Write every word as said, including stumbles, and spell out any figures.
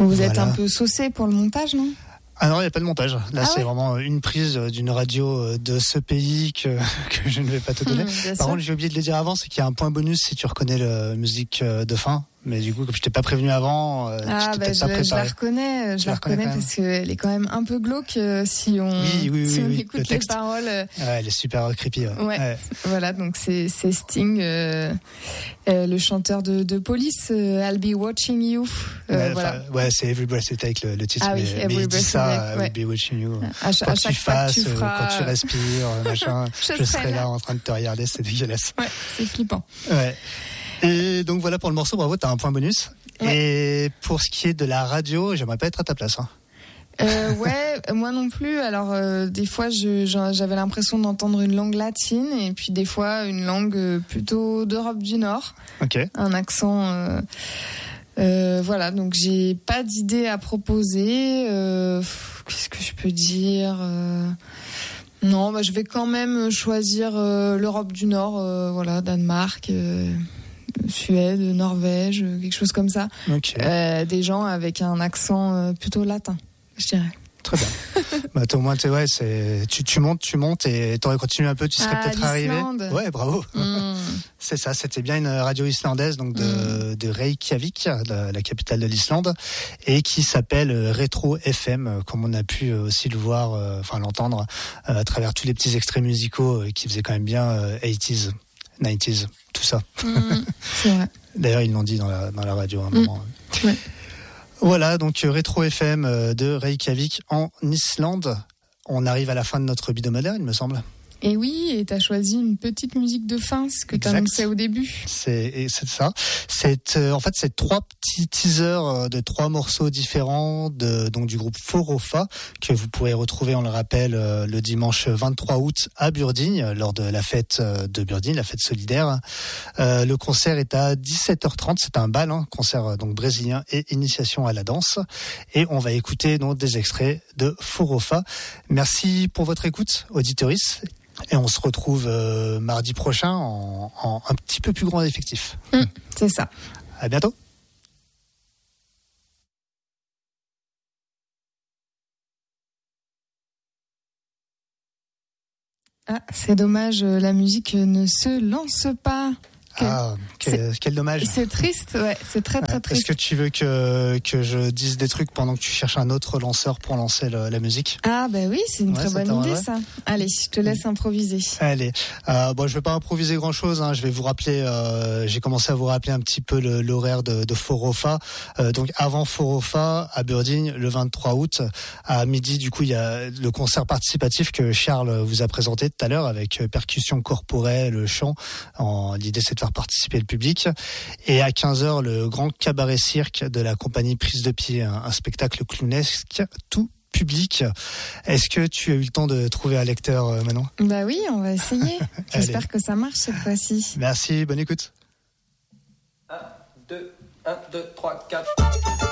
Vous voilà. êtes un peu saucé pour le montage, non ? Ah non, il n'y a pas de montage. Là, ah c'est ouais vraiment une prise d'une radio de ce pays que, que je ne vais pas te donner. Mmh, Par sûr. contre, j'ai oublié de le dire avant, c'est qu'il y a un point bonus si tu reconnais la musique de fin. Mais du coup, comme je t'ai pas prévenu avant, euh, ah, tu t'es bah, peut-être je, pas préparé. je la reconnais, je la reconnais parce qu'elle est quand même un peu glauque euh, si on, oui, oui, si oui, on oui, écoute les paroles. Euh... Ouais, elle est super creepy. Ouais. Ouais. Ouais. Voilà, donc c'est, c'est Sting, euh, euh, le chanteur de, de Police, euh, I'll Be Watching You. Euh, ouais, voilà. ouais, c'est Every Breath You Take le, le titre, ah, mais, oui, mais il dit ça, ouais. I'll Be Watching You. À, ch- quoi à que chaque tu fasses, que tu feras... quand tu respires, machin, je, je serai là. là en train de te regarder, c'est dégueulasse. Ouais, c'est flippant. Ouais. Et donc voilà pour le morceau, bravo, t'as un point bonus. Ouais. Et pour ce qui est de la radio, j'aimerais pas être à ta place. Hein. Euh, ouais, moi non plus. Alors euh, des fois, je, j'avais l'impression d'entendre une langue latine et puis des fois une langue plutôt d'Europe du Nord. Ok. Un accent. Euh, euh, voilà, donc j'ai pas d'idée à proposer. Euh, qu'est-ce que je peux dire euh, Non, bah, je vais quand même choisir euh, l'Europe du Nord. Euh, voilà, Danemark. Euh, Suède, Norvège, quelque chose comme ça. Okay. Euh, des gens avec un accent euh, plutôt latin, je dirais. Très bien. bah, au moins, ouais, c'est, tu, tu montes, tu montes et t'aurais continué un peu, tu serais ah, peut-être l'Islande. arrivé. Ouais, bravo. Mm. C'est ça, c'était bien une radio islandaise, donc de, mm. de Reykjavik, la, la capitale de l'Islande, et qui s'appelle Retro F M, comme on a pu aussi le voir, euh, enfin l'entendre, euh, à travers tous les petits extraits musicaux euh, qui faisaient quand même bien euh, quatre-vingt-dix, quatre-vingt-dix, tout ça. Mmh, c'est vrai. D'ailleurs, ils l'ont dit dans la, dans la radio à un moment. Mmh. Ouais. Voilà, donc Retro F M de Reykjavik en Islande. On arrive à la fin de notre bidon-moderne, il me semble. Et oui, et tu as choisi une petite musique de fin, ce que tu annonçais au début. C'est, c'est ça. C'est, euh, en fait, c'est trois petits teasers de trois morceaux différents de, donc, du groupe Forofa, que vous pourrez retrouver, on le rappelle, euh, le dimanche vingt-trois août à Burdigne, lors de la fête de Burdigne, la fête solidaire. Euh, le concert est à dix-sept heures trente, c'est un bal, hein, concert donc brésilien et initiation à la danse. Et on va écouter donc des extraits de Forofa. Merci pour votre écoute, auditoris. Et on se retrouve euh, mardi prochain en, en un petit peu plus grand effectif. Mmh, c'est ça. À bientôt. Ah, c'est dommage, la musique ne se lance pas. Que, ah, quel, quel dommage. C'est triste, ouais, c'est très très triste. Est-ce que tu veux que, que je dise des trucs pendant que tu cherches un autre lanceur pour lancer le, la musique ? Ah bah oui, c'est une ouais, très bonne idée ça. Allez, je te laisse improviser. Allez, euh, bon, je vais pas improviser grand chose, hein. Je vais vous rappeler, euh, j'ai commencé à vous rappeler un petit peu le, l'horaire de, de Forofa. Euh, donc avant Forofa, à Burdigne, le vingt-trois août, à midi, du coup, il y a le concert participatif que Charles vous a présenté tout à l'heure avec percussion corporelle, chant. En, l'idée c'est de faire participer le public. Et à quinze heures, le grand cabaret cirque de la compagnie Prise de Pied, un, un spectacle clownesque tout public. Est-ce que tu as eu le temps de trouver un lecteur, euh, Manon ? Bah oui, on va essayer. J'espère que ça marche cette fois-ci. Merci, bonne écoute. un, deux, un, deux, trois, quatre